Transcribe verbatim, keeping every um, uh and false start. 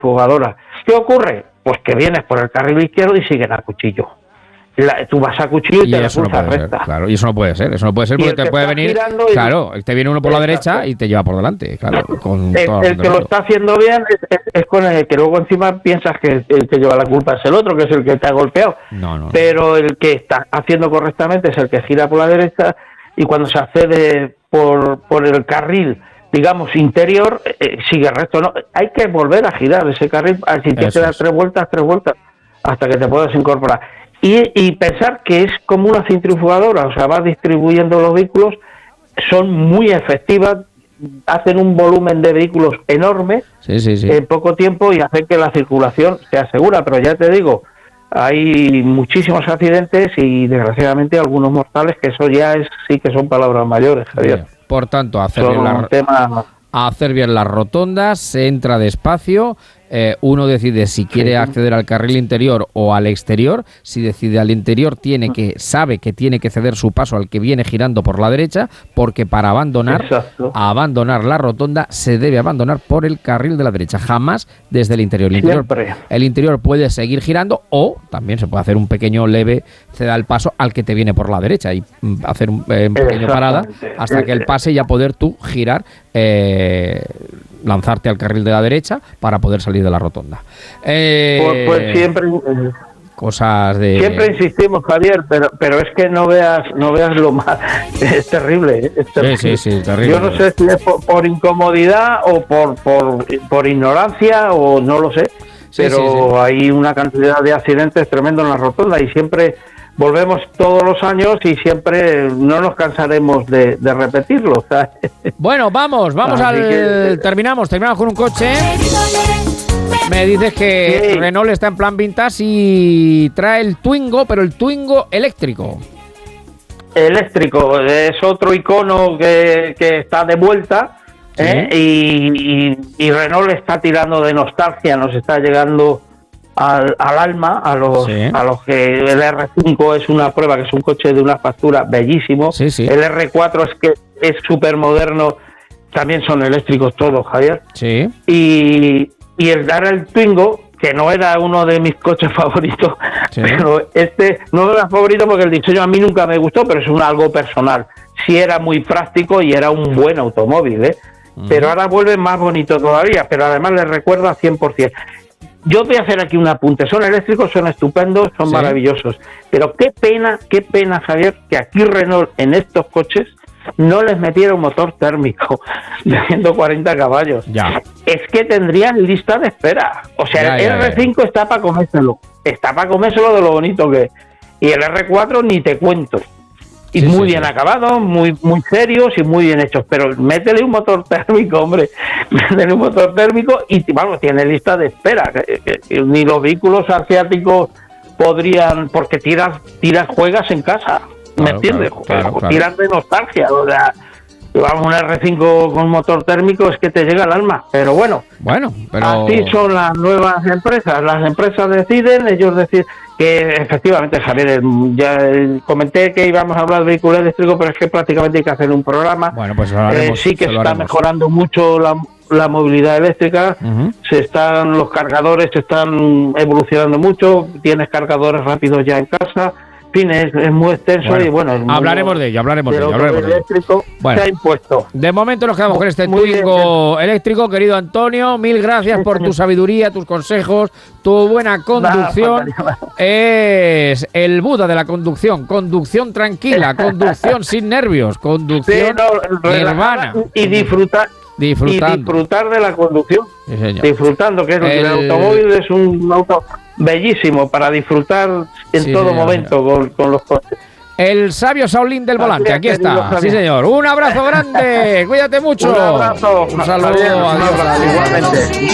centrifugadora. ¿Qué ocurre? Pues que vienes por el carril izquierdo y siguen a cuchillo. La, tú vas a cuchillo y, y te la pulsas no recta. Ser, claro, y eso no puede ser, eso no puede ser porque te puede venir, claro, te viene uno por la derecha y te lleva por delante, claro. Con el el que lo está haciendo bien es, es, es con el que luego encima piensas que el que lleva la culpa es el otro, que es el que te ha golpeado. No, no, Pero el que está haciendo correctamente es el que gira por la derecha y cuando se accede por, por el carril, digamos, interior, eh, sigue recto. No, hay que volver a girar ese carril, si tienes que dar tres vueltas, tres vueltas, hasta que te puedas incorporar. Y, y pensar que es como una centrifugadora, o sea, va distribuyendo los vehículos, son muy efectivas, hacen un volumen de vehículos enorme sí, sí, sí. en poco tiempo y hacen que la circulación sea segura, pero ya te digo, hay muchísimos accidentes y desgraciadamente algunos mortales, que eso ya es sí que son palabras mayores, Javier. Bien. Por tanto, hacer bien, la, tema... hacer bien las rotondas, se entra despacio. Eh, uno decide si quiere acceder al carril interior o al exterior. Si decide al interior, tiene que sabe que tiene que ceder su paso al que viene girando por la derecha, porque para abandonar abandonar la rotonda se debe abandonar por el carril de la derecha, jamás desde el interior. El interior, el interior puede seguir girando o también se puede hacer un pequeño leve ceda el paso al que te viene por la derecha y hacer un eh, pequeño parada hasta que él pase y ya poder tú girar, eh, lanzarte al carril de la derecha para poder salir de la rotonda. Eh, pues, pues siempre cosas de siempre insistimos, Javier, pero pero es que no veas no veas lo más, es terrible, es terrible. Sí, sí, sí, terrible. Yo no sé si es por, por incomodidad o por, por por ignorancia o no lo sé, sí, pero sí, sí. Hay una cantidad de accidentes tremendo en la rotonda y siempre volvemos todos los años y siempre no nos cansaremos de, de repetirlo. Bueno, vamos, vamos Así al... Que... Terminamos, terminamos con un coche. Me dices que sí. Renault está en plan vintage y trae el Twingo, pero el Twingo eléctrico. Eléctrico, es otro icono que, que está de vuelta, ¿sí? ¿eh? y, y, y Renault está tirando de nostalgia, nos está llegando Al, al alma, a los sí. a los que el R cinco es una prueba, que es un coche de una factura bellísimo, sí, sí. El R cuatro es que es súper moderno, también son eléctricos todos, Javier, sí. y, y el dar el Twingo, que no era uno de mis coches favoritos, sí. pero este no era favorito porque el diseño a mí nunca me gustó, pero es un algo personal, sí era muy práctico y era un buen automóvil, ¿eh? Mm. Pero ahora vuelve más bonito todavía, pero además le recuerda cien por ciento. Yo voy a hacer aquí un apunte, son eléctricos, son estupendos, son sí. maravillosos, pero qué pena, qué pena, Javier, que aquí Renault en estos coches no les metiera un motor térmico de ciento cuarenta caballos. Ya. Es que tendrían lista de espera, o sea, ya, el ya, R cinco ya. está para comérselo, está para comérselo de lo bonito que es, y el R cuatro ni te cuento. Y sí, muy sí, bien sí. acabados, muy muy serios y muy bien hechos, pero métele un motor térmico, hombre, métele un motor térmico y vamos, tiene lista de espera, que, que, que ni los vehículos asiáticos podrían, porque tiras tiras juegas en casa, ¿me claro, entiendes? Claro, claro, claro. Tiras de nostalgia, o sea, vamos, un R cinco con motor térmico es que te llega al alma, pero bueno, bueno, pero... así son las nuevas empresas, las empresas deciden, ellos deciden. Que efectivamente, Javier, ya comenté que íbamos a hablar de vehículos eléctricos, pero es que prácticamente hay que hacer un programa. Bueno, pues lo haremos, eh, sí que se está mejorando mucho la, la movilidad eléctrica, uh-huh. se están los cargadores se están evolucionando mucho, tienes cargadores rápidos ya en casa. En fin, es, es muy extenso bueno, y bueno... Hablaremos de ello, hablaremos de ello. Hablaremos de eléctrico bueno, se ha impuesto. De momento nos quedamos con este Twingo eléctrico, querido Antonio. Mil gracias por tu sabiduría, tus consejos, tu buena conducción. Nada, es el Buda de la conducción. Conducción tranquila, conducción sin nervios, conducción sí, no, nirvana. Y disfrutar. Disfrutando. Y disfrutar de la conducción. Sí, señor. Disfrutando, que es el... el automóvil es un auto bellísimo para disfrutar en sí, todo señor, momento señor. Con, con los coches. El sabio Shaolin del volante, aquí está. Sí, señor. Un abrazo grande. Cuídate mucho. Un abrazo. Un saludo. Adiós. Igualmente.